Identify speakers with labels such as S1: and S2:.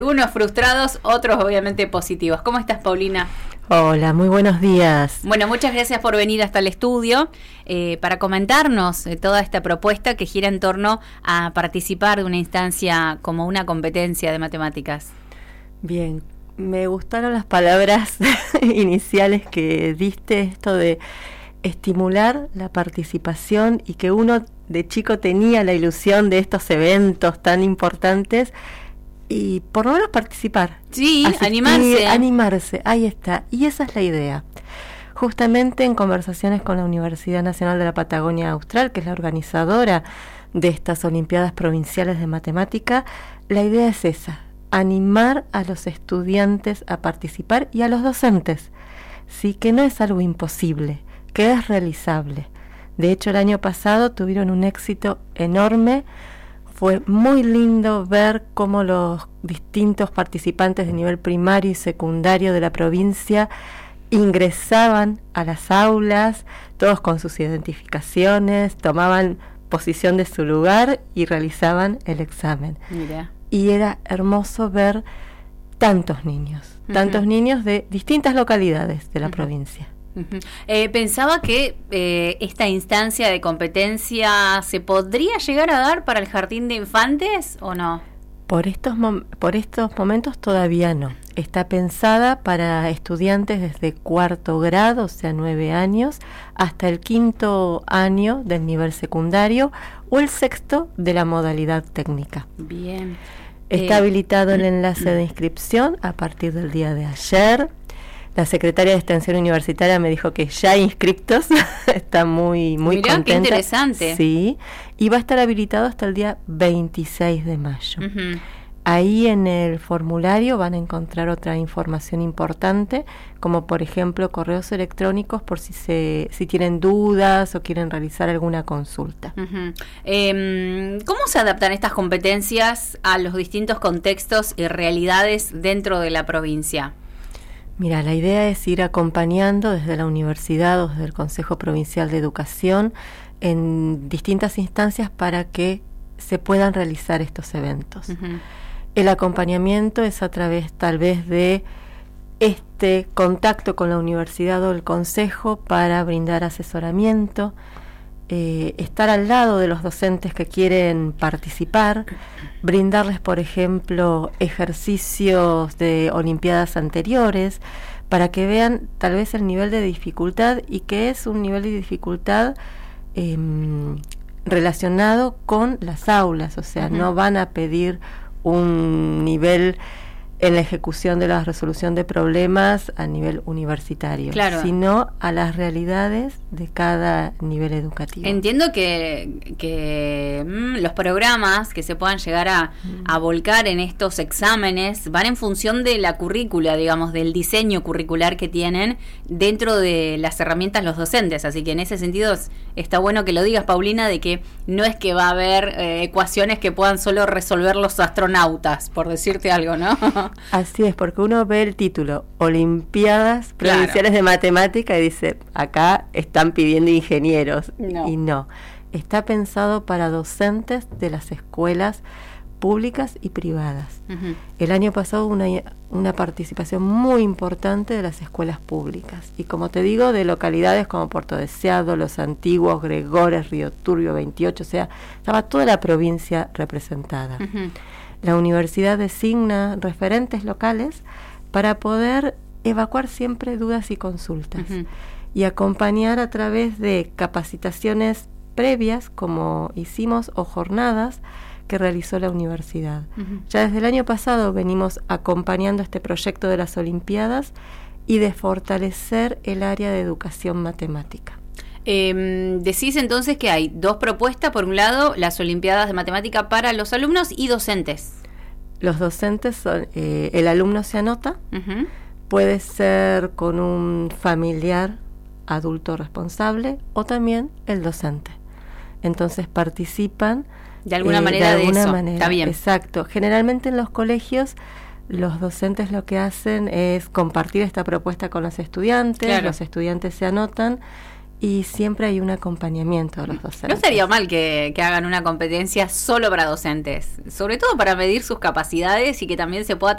S1: Unos frustrados, otros obviamente positivos. ¿Cómo estás, Paulina?
S2: Hola, muy buenos días.
S1: Bueno, muchas gracias por venir hasta el estudio para comentarnos toda esta propuesta que gira en torno a participar de una instancia como una competencia de matemáticas.
S2: Bien, me gustaron las palabras iniciales que diste, esto de estimular la participación y que uno de chico tenía la ilusión de estos eventos tan importantes y por lo menos participar.
S1: Sí,
S2: asistir, animarse, ahí está. Y esa es la idea. Justamente en conversaciones con la Universidad Nacional de la Patagonia Austral, que es la organizadora de estas Olimpiadas Provinciales de Matemática, la idea es esa, animar a los estudiantes a participar y a los docentes. Sí, que no es algo imposible, que es realizable. De hecho, el año pasado tuvieron un éxito enorme. Fue muy lindo ver cómo los distintos participantes de nivel primario y secundario de la provincia ingresaban a las aulas, todos con sus identificaciones, tomaban posición de su lugar y realizaban el examen.
S1: Mira.
S2: Y era hermoso ver tantos niños de distintas localidades de la provincia.
S1: Pensaba que esta instancia de competencia se podría llegar a dar para el jardín de infantes o no.
S2: Por estos momentos todavía no. Está pensada para estudiantes desde cuarto grado, o sea 9 años, hasta el quinto año del nivel secundario o el sexto de la modalidad técnica.
S1: Bien.
S2: Está habilitado el enlace de inscripción a partir del día de ayer. La secretaria de Extensión Universitaria me dijo que ya hay inscriptos, está muy
S1: Mirá,
S2: contenta.
S1: Qué interesante.
S2: Sí, y va a estar habilitado hasta el día 26 de mayo. Ahí en el formulario van a encontrar otra información importante, como por ejemplo correos electrónicos por si tienen dudas o quieren realizar alguna consulta.
S1: ¿Cómo se adaptan estas competencias a los distintos contextos y realidades dentro de la provincia?
S2: Mira, la idea es ir acompañando desde la universidad o desde el Consejo Provincial de Educación en distintas instancias para que se puedan realizar estos eventos. El acompañamiento es a través tal vez de este contacto con la universidad o el consejo para brindar asesoramiento, estar al lado de los docentes que quieren participar, brindarles, por ejemplo, ejercicios de olimpiadas anteriores, para que vean tal vez el nivel de dificultad y que es un nivel de dificultad relacionado con las aulas, o sea, no van a pedir un nivel en la ejecución de la resolución de problemas a nivel universitario,
S1: claro,
S2: sino a las realidades de cada nivel educativo.
S1: Entiendo que los programas que se puedan llegar a volcar en estos exámenes van en función de la currícula, digamos, del diseño curricular que tienen dentro de las herramientas los docentes, así que en ese sentido está bueno que lo digas, Paulina, de que no es que va a haber ecuaciones que puedan solo resolver los astronautas, por decirte algo, ¿no?
S2: Así es, porque uno ve el título Olimpiadas Provinciales de Matemática y dice, acá están pidiendo ingenieros.
S1: No.
S2: Y no, está pensado para docentes de las escuelas públicas y privadas. El año pasado hubo una participación muy importante de las escuelas públicas. Y como te digo, de localidades como Puerto Deseado, Los Antiguos, Gregores, Río Turbio, 28, o sea, estaba toda la provincia representada. La universidad designa referentes locales para poder evacuar siempre dudas y consultas y acompañar a través de capacitaciones previas, como hicimos, o jornadas que realizó la universidad. Ya desde el año pasado venimos acompañando este proyecto de las Olimpiadas y de fortalecer el área de educación matemática.
S1: Decís entonces que hay dos propuestas, por un lado las Olimpiadas de Matemática para los alumnos y docentes.
S2: Los docentes son, el alumno se anota, puede ser con un familiar adulto responsable o también el docente. Entonces participan
S1: de alguna manera de eso.
S2: Está bien. Exacto. Generalmente en los colegios los docentes lo que hacen es compartir esta propuesta con los estudiantes, los estudiantes se anotan y siempre hay un acompañamiento de los docentes.
S1: No estaría mal que hagan una competencia solo para docentes, sobre todo para medir sus capacidades y que también se pueda